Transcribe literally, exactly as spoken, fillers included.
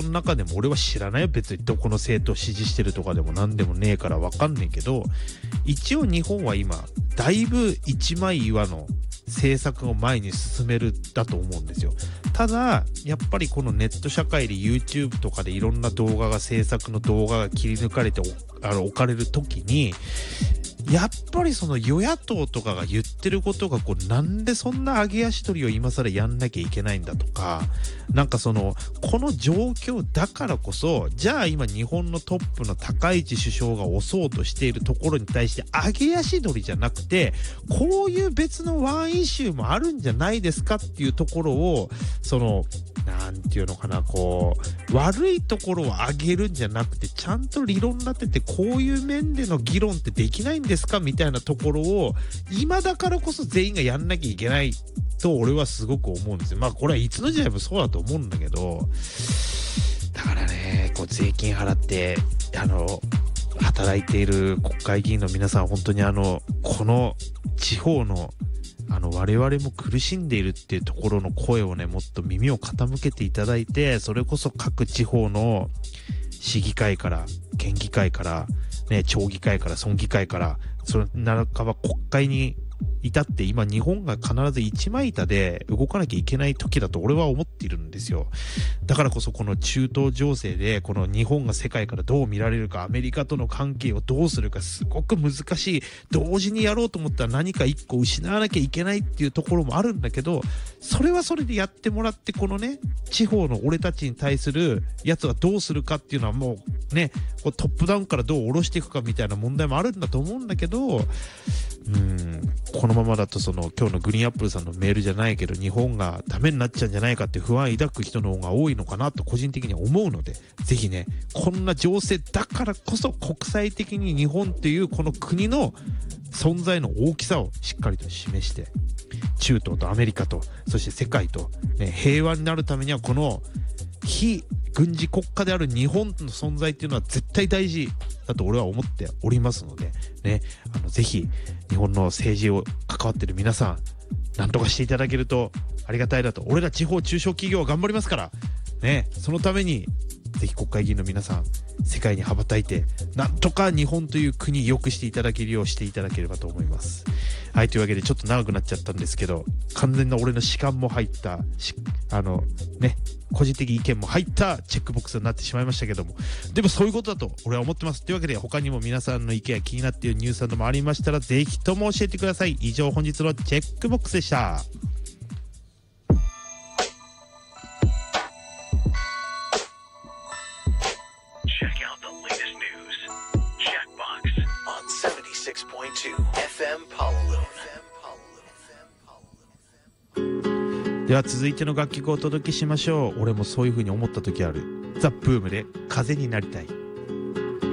の中でも俺は知らないよ、別にどこの政党支持してるとかでも何でもねえから分かんねえけど、一応日本は今だいぶ一枚岩の政策を前に進めるだと思うんですよ。ただやっぱりこのネット社会で YouTube とかでいろんな動画が政策の動画が切り抜かれてあの置かれる時に、やっぱりその与野党とかが言ってることがこうなんでそんな上げ足取りを今更やんなきゃいけないんだとか、なんかそのこの状況だからこそじゃあ今日本のトップの高市首相が押そうとしているところに対して上げ足取りじゃなくて、こういう別のワンイシューもあるんじゃないですかっていうところを、そのなんていうのかな、こう悪いところを上げるんじゃなくて、ちゃんと理論立ててこういう面での議論ってできないんですかみたいなところを今だからこそ全員がやんなきゃいけないと俺はすごく思うんですよ。まあこれはいつの時代もそうだと思うんだけど、だからね、こう税金払ってあの働いている国会議員の皆さん、本当にあのこの地方のあの我々も苦しんでいるっていうところの声をね、もっと耳を傾けていただいて、それこそ各地方の市議会から県議会からね、町議会から村議会からそれなかば国会に至って今日本が必ず一枚板で動かなきゃいけない時だと俺は思っているんですよ。だからこそこの中東情勢でこの日本が世界からどう見られるか、アメリカとの関係をどうするかすごく難しい、同時にやろうと思ったら何か一個失わなきゃいけないっていうところもあるんだけど、それはそれでやってもらって、このね地方の俺たちに対するやつはどうするかっていうのはもうね、こうトップダウンからどう下ろしていくかみたいな問題もあるんだと思うんだけど、うーんこのままだとその今日のグリーンアップルさんのメールじゃないけど日本がダメになっちゃうんじゃないかって不安抱く人の方が多いのかなと個人的には思うので、ぜひねこんな情勢だからこそ国際的に日本っていうこの国の存在の大きさをしっかりと示して、中東とアメリカとそして世界と、ね、平和になるためにはこの非軍事国家である日本の存在っていうのは絶対大事だと俺は思っておりますのでね、あのぜひ日本の政治を関わっている皆さんなんとかしていただけるとありがたいなと。俺ら地方中小企業は頑張りますからね、そのためにぜひ国会議員の皆さん世界に羽ばたいてなんとか日本という国良くしていただけるようしていただければと思います。はい、というわけでちょっと長くなっちゃったんですけど、完全な俺の主観も入ったあのね個人的意見も入ったチェックボックスになってしまいましたけども、でもそういうことだと俺は思ってます。というわけで他にも皆さんの意見や気になっているニュースなどもありましたらぜひとも教えてください。以上本日のチェックボックスでした。では続いての楽曲をお届けしましょう。俺もそういう風に思った時ある。ザ・ブームで風になりたい。